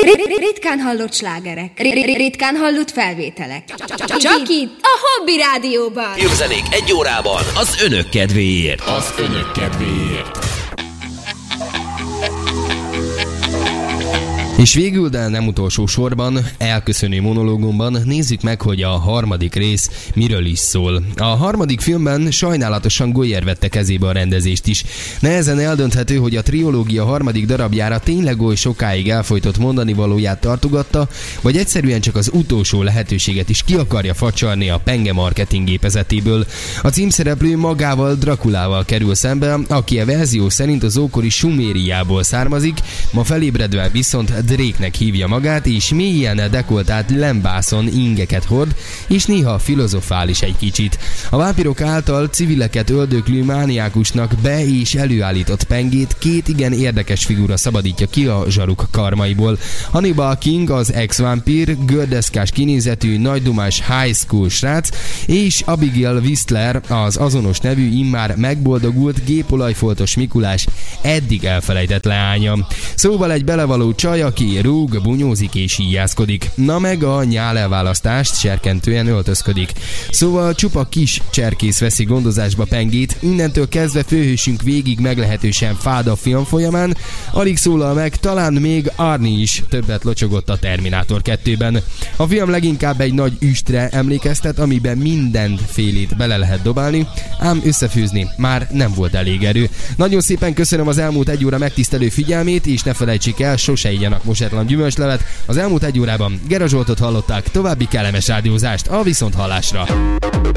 Ritkán hallott slágerek. Ritkán hallott felvételek. Csak itt, a Hobby Rádióban. Jobb zenék egy órában az önök kedvéért. Az önök kedvéért. És végül, de nem utolsó sorban, elköszönő monológumban nézzük meg, hogy a harmadik rész miről is szól. A harmadik filmben sajnálatosan Goyer vette kezébe a rendezést is. Nehezen eldönthető, hogy a triológia harmadik darabjára tényleg oly sokáig elfojtott mondani valóját tartogatta, vagy egyszerűen csak az utolsó lehetőséget is ki akarja facsarni a penge marketing gépezetéből. A címszereplő magával, Drakulával kerül szembe, aki a verzió szerint az ókori Sumériából származik, ma felébredve viszont Drake-nek hívja magát, és mélyen dekoltált lembászon ingeket hord, és néha filozofál is egy kicsit. A vámpirok által civileket öldöklő mániákusnak be- és előállított pengét két igen érdekes figura szabadítja ki a zsaruk karmaiból. Hannibal King, az ex-vámpír, gördeszkás kinézetű, nagydumás high school srác, és Abigail Whistler, az azonos nevű, immár megboldogult, gépolajfoltos Mikulás eddig elfelejtett leánya. Szóval egy belevaló csaj, aki rúg, bunyózik és íjászkodik. Na meg a nyálelválasztást serkentően öltözködik. Szóval csupa kis cserkész veszi gondozásba pengét, innentől kezdve főhősünk végig meglehetősen fád a film folyamán, alig szólal meg, talán még Arnie is többet locsogott a Terminátor 2-ben. A film leginkább egy nagy üstre emlékeztet, amiben mindenfélét bele lehet dobálni, ám összefűzni már nem volt elég erő. Nagyon szépen köszönöm az elmúlt egy óra megtisztelő figyelmét, és ne felejtsék el, sose igyanak mosetlan gyümölcslevet. Az elmúlt egy órában Gera Zsoltot hallották, további kellemes rádiózást, a viszonthallásra!